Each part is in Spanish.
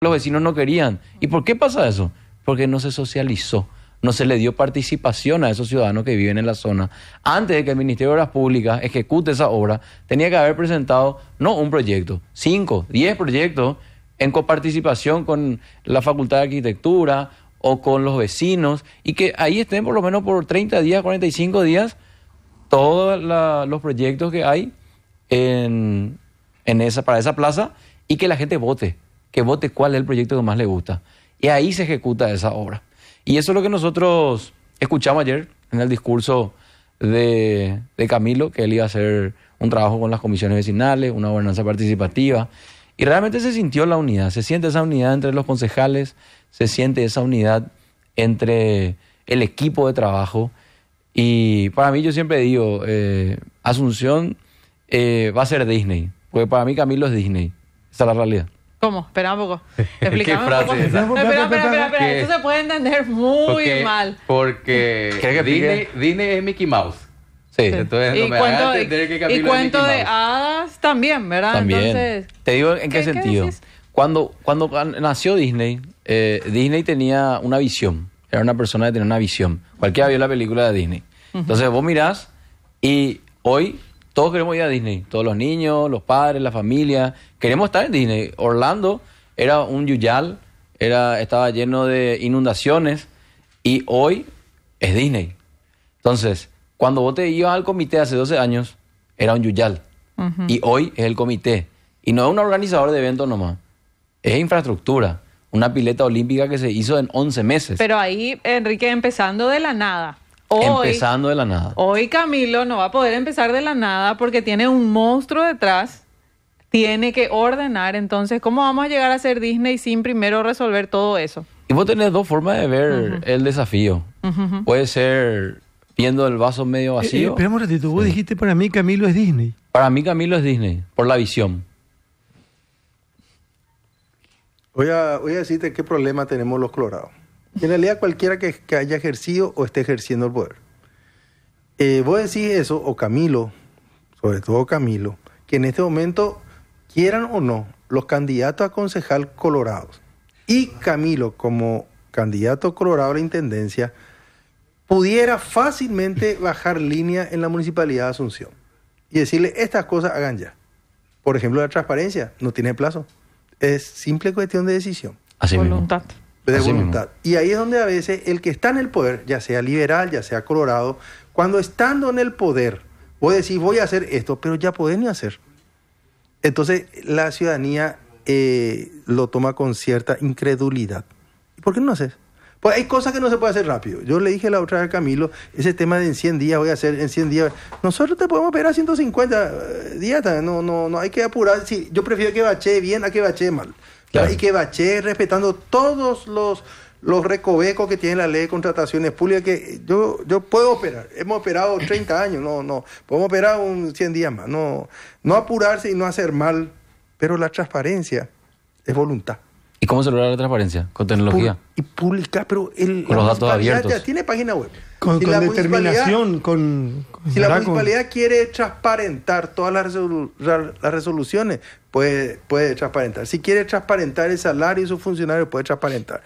los vecinos no querían. ¿Y por qué pasa eso? Porque no se socializó, no se le dio participación a esos ciudadanos que viven en la zona. Antes de que el Ministerio de Obras Públicas ejecute esa obra, tenía que haber presentado no un proyecto, 5, 10 proyectos en coparticipación con la Facultad de Arquitectura o con los vecinos, y que ahí estén por lo menos por 30 días, 45 días, todos los proyectos que hay para esa plaza, y que la gente vote, cuál es el proyecto que más le gusta. Y ahí se ejecuta esa obra. Y eso es lo que nosotros escuchamos ayer en el discurso de Camilo, que él iba a hacer un trabajo con las comisiones vecinales, una gobernanza participativa. Y realmente se sintió la unidad, se siente esa unidad entre los concejales, se siente esa unidad entre el equipo de trabajo. Y para mí, yo siempre digo, Asunción va a ser Disney, porque para mí Camilo es Disney. Esa es la realidad. ¿Cómo? Espera un poco. Explícame ¿Qué frase un poco. Espera. Esto se puede entender muy mal. Porque Disney es Mickey Mouse. Sí. Entonces no me hagas entender que Camilo y cuento es Mickey de Mouse. hadas también, ¿verdad? También. Entonces, te digo en qué sentido. decís? Cuando nació Disney, Disney tenía una visión. Era una persona que tenía una visión. Cualquiera vio la película de Disney. Entonces vos mirás y hoy todos queremos ir a Disney. Todos los niños, los padres, la familia. Queremos estar en Disney. Orlando era un yuyal, estaba lleno de inundaciones, y hoy es Disney. Entonces, cuando vos te ibas al comité hace 12 años, era un yuyal. Y hoy es el comité. Y no es un organizador de eventos nomás. Es infraestructura. Una pileta olímpica que se hizo en 11 meses. Pero ahí, Enrique, empezando de la nada. Empezando de la nada. Hoy Camilo no va a poder empezar de la nada porque tiene un monstruo detrás. Tiene que ordenar. Entonces, ¿cómo vamos a llegar a ser Disney sin primero resolver todo eso? Y vos tenés dos formas de ver el desafío. Puede ser viendo el vaso medio vacío. Espera un ratito. Vos dijiste, para mí Camilo es Disney. Para mí Camilo es Disney, por la visión. Voy a decirte qué problema tenemos los colorados. En realidad, cualquiera que haya ejercido o esté ejerciendo el poder. Vos decís eso, o Camilo, sobre todo Camilo, que en este momento, quieran o no, los candidatos a concejal colorados y Camilo como candidato colorado a la intendencia, pudiera fácilmente bajar línea en la Municipalidad de Asunción y decirle, estas cosas hagan ya. Por ejemplo, la transparencia no tiene plazo. Es simple cuestión de decisión. Así Voluntad. mismo. De Así voluntad. mismo. Y ahí es donde a veces el que está en el poder, ya sea liberal, ya sea colorado, cuando estando en el poder, vos decís, voy a hacer esto, pero ya podés ni hacer. Entonces, la ciudadanía lo toma con cierta incredulidad. ¿Y por qué no haces? Pues hay cosas que no se puede hacer rápido. Yo le dije la otra vez a Camilo, ese tema de en 100 días, voy a hacer en 100 días. Nosotros te podemos esperar 150 días. No hay que apurar. Sí, yo prefiero que bachee bien a que bachee mal. Claro. Y que bachee respetando todos los recovecos que tiene la ley de contrataciones públicas, que yo puedo operar. Hemos operado 30 años, no. Podemos operar 100 días más. No apurarse y no hacer mal, pero la transparencia es voluntad. ¿Y cómo se logra la transparencia? Con tecnología. Y publicar, pero con los datos abiertos. Ya tiene página web. Con determinación, si la municipalidad quiere transparentar todas las resoluciones, puede transparentar. Si quiere transparentar el salario de sus funcionarios, puede transparentar.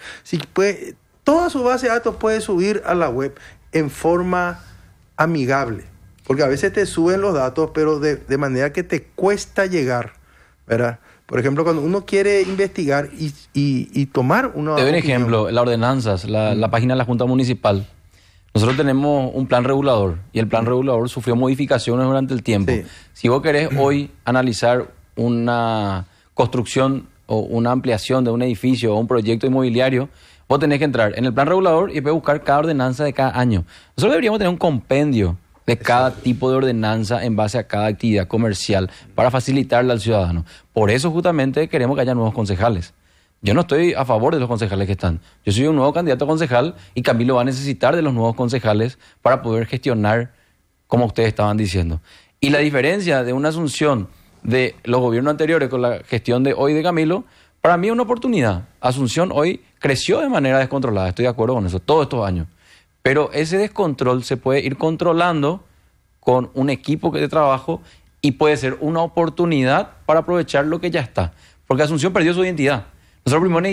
Toda su base de datos puede subir a la web en forma amigable. Porque a veces te suben los datos, pero de manera que te cuesta llegar, ¿verdad? Por ejemplo, cuando uno quiere investigar y tomar una... Te doy un ejemplo, las ordenanzas, la página de la Junta Municipal. Nosotros tenemos un plan regulador y el plan regulador sufrió modificaciones durante el tiempo. Sí. Si vos querés hoy analizar una construcción o una ampliación de un edificio o un proyecto inmobiliario, vos tenés que entrar en el plan regulador y después buscar cada ordenanza de cada año. Nosotros deberíamos tener un compendio de cada tipo de ordenanza en base a cada actividad comercial para facilitarle al ciudadano. Por eso justamente queremos que haya nuevos concejales. Yo no estoy a favor de los concejales que están. Yo soy un nuevo candidato a concejal y Camilo va a necesitar de los nuevos concejales para poder gestionar como ustedes estaban diciendo. Y la diferencia de una Asunción de los gobiernos anteriores con la gestión de hoy de Camilo, para mí es una oportunidad. Asunción hoy creció de manera descontrolada, estoy de acuerdo con eso, todos estos años. Pero ese descontrol se puede ir controlando con un equipo de trabajo y puede ser una oportunidad para aprovechar lo que ya está. Porque Asunción perdió su identidad. Nosotros primero